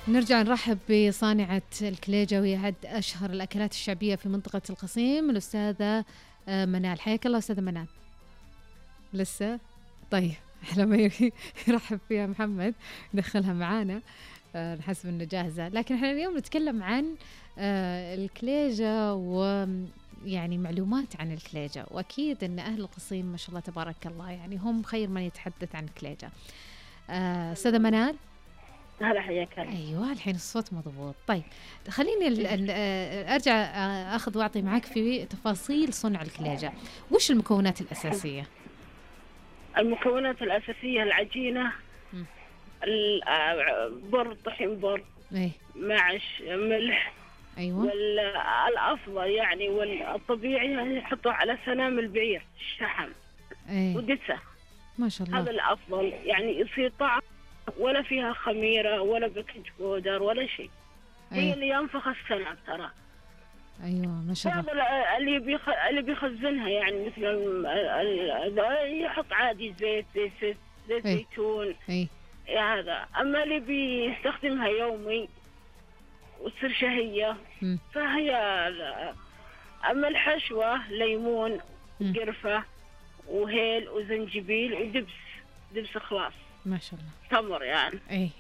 نرجع نرحب بصانعة الكليجة، وهي أحد أشهر الأكلات الشعبية في منطقة القصيم، الأستاذة منال. حياك الله أستاذة منال. لسه؟ طيب على ما يرحب فيها محمد ندخلها معانا، نحسب إنه جاهزة. لكن إحنا اليوم نتكلم عن الكليجة ويعني معلومات عن الكليجة، وأكيد إن أهل القصيم ما شاء الله تبارك الله يعني هم خير من يتحدث عن الكليجة. أستاذة منال. هلا حياك. أيوة الحين الصوت مضبوط. طيب خليني أرجع أخذ وأعطي معك في تفاصيل صنع الكليجة. وش المكونات الأساسية؟ المكونات الأساسية العجينة، بر، طحين بر، إيه؟ معش، ملح. أيوة. والأفضل يعني والطبيعي يعني يحطوه على سنام بعير، شحم. إيه؟ ودسة. ما شاء الله. هذا الأفضل يعني يصير طعم، ولا فيها خميرة ولا بيكنج بودر ولا شيء. أيه؟ هي اللي ينفخ السنام ترى. أيوة ما شاء الله. اللي بيخزنها يعني مثل يحط عادي زيت أيه؟ زيتون. أيه؟ هذا. أما اللي بيستخدمها يومي وتصير شهية فهي. أما الحشوة ليمون وقرفة وهيل وزنجبيل ودبس خلاص. ما شاء الله. تمر يعني. أيه؟